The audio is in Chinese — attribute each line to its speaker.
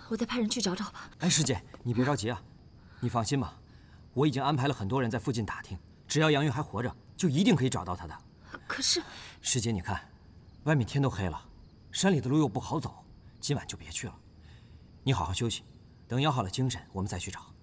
Speaker 1: 我再派人去找找吧。
Speaker 2: 哎，师姐，你别着急啊，你放心吧，我已经安排了很多人在附近打听，只要杨玉还活着，就一定可以找到他的。
Speaker 1: 可是，
Speaker 2: 师姐，你看，外面天都黑了，山里的路又不好走，今晚就别去了。你好好休息，等养好了精神，我们再去找。